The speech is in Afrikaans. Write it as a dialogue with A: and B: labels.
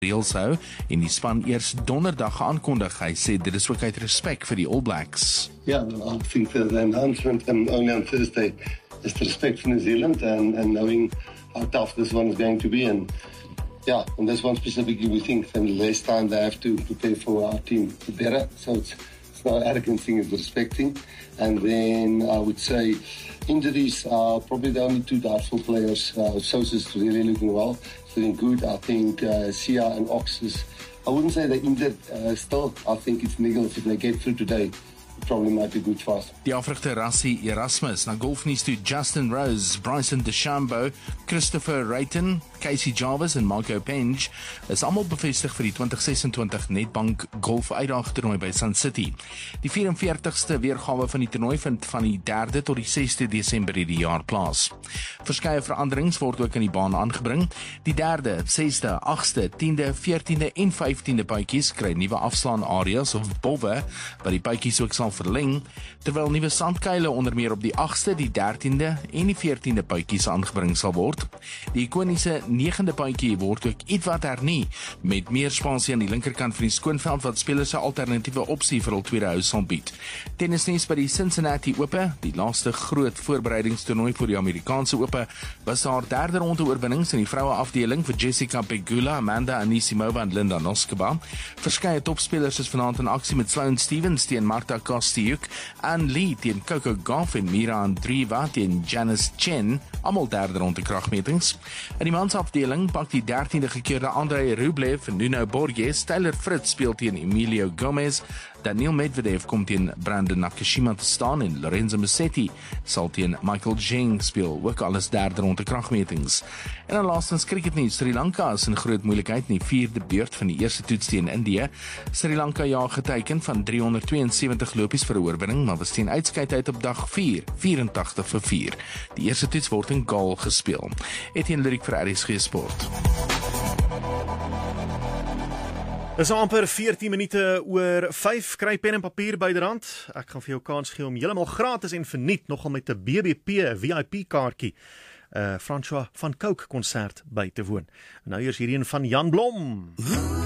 A: reëls hou en die span eers donderdag aankondig. Hy sê dit is ook uit respek vir die All Blacks.
B: Yeah, I think the announcement only on Thursday is the respect for New Zealand and knowing how tough this one is going to be. And yeah, on this one specifically, we think the less time they have to prepare for our team, the better. So it's not an arrogant thing, it's respecting. And then I would say injuries are probably the only two doubtful players. Sosa is really looking well, feeling good. I think Sia and Ox I wouldn't say they're injured still. I think it's niggles. If they get through today, it probably might be good for us.
A: Die afrigter Rassie Erasmus, na golfnuus toe Justin Rose, Bryson DeChambeau, Christopher Wrighton, Casey Jarvis en Marco Penge is almal bevestig vir die 2026 Nedbank Golf Uitdagingstoernooi by Sun City. Die 44ste weergawe van die toernooi vind van die 3de tot die 6de Desember hierdie jaar plaas. Verskeie veranderings word ook in die baan aangebring. Die 3de, 6de, 8de, 10de, 14de en 15de puitjies kry nuwe afslaan areas of bowwe wat die puitjies ook sal verleng, terwyl nuwe sandkuile onder meer op die 8ste, die 13de en die 14de puitjies aangebring sal word. Die ikoniese 9de puitjie word ook ietwat hernie met meer spasie aan die linkerkant van die skoonveld wat spelers 'n alternatiewe opsie vir hul tweede hou sal bied. Tennisnuus by die Cincinnati Ope, die laaste groot voorbereidingstoernooi vir die Amerikaanse Ope, was daar 3de ronde oorwinnings in die vroue afdeling vir Jessica Pegula, Amanda Anisimova en Linda Noskova. Verskeie topspelers is vanaand in aksie met Sloane Stephens teen Marta Kostyuk, Ann Lee teen Coco Gauff en Mira Andreeva teen Janice Chen, almal 3de ronde kragmetings. In die mansafdeling pak die 13de gekeerde Andrei Rublev en Nuno Borges, Taylor Fritz speel teen Emilio Gomez, Daniil Medvedev kom teen Brandon Nakashima te staan en Lorenzo Musetti sal teen Michael Jeng speel, ook alles 3de ronde kragmetings. En dan laastens cricketnuus, Sri Lanka is in groot moeilikheid in die 4de beurt van die eerste toets teen Indië. Sri Lanka jaag geteken van 372 lopies vir 'n oorwinning, maar was teen uitskeidheid op dag 4, 84-4. Die eerste toets word in Galle gespeel. Etienne Lyrik vir RSG Sport.
C: Dis amper 14 minute oor 5, kry pen en papier byderhand. Ek gaan vir jou kans gee om heeltemal gratis en verniet nogal met 'n BBP VIP kaartjie François van Cooke konsert by te woon. Nou eers hierdie een van Jan Blom.